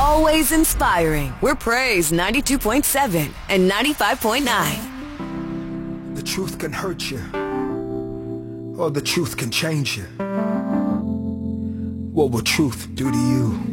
always inspiring. We're Praise 92.7 and 95.9. The truth can hurt you, or the truth can change you. What will truth do to you?